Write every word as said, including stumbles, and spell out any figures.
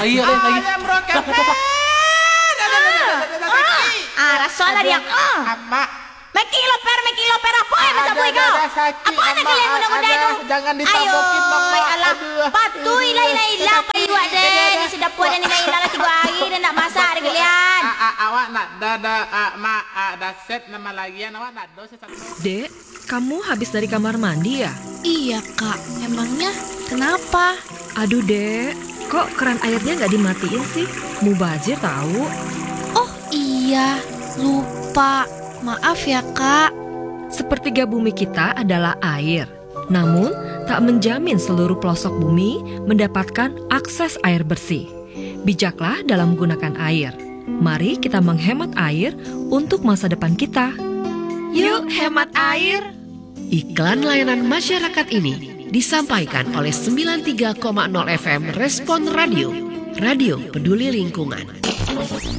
Iya, iya, iya. Ayam roket. Ah, rasola dia. Ah. Ama. May kilo per, may kilo per apa ya masa buhay ko? Apa na kailan mo na ko dahil no? Jangan ditabokin dong, Ay, Mak. alah. Aduh. Patuy, ilay-ilayla pa iwa din. Sudah po na nila na tigo ay na nak masa ada kalian. Ah, ah, awak nak dada ah, ma ah, dah set nama lagian awak nak dos satu. Dek, kamu habis dari kamar mandi ya? Iya kak, emangnya kenapa? Aduh dek, kok keran airnya nggak dimatiin sih? Mubazir tahu. Oh iya, lupa. Maaf ya kak. Sepertiga bumi kita adalah air. Namun, tak menjamin seluruh pelosok bumi mendapatkan akses air bersih. Bijaklah dalam menggunakan air. Mari kita menghemat air untuk masa depan kita. Yuk hemat air. Iklan layanan masyarakat ini disampaikan oleh sembilan puluh tiga koma nol F M Respon Radio, Radio Peduli Lingkungan.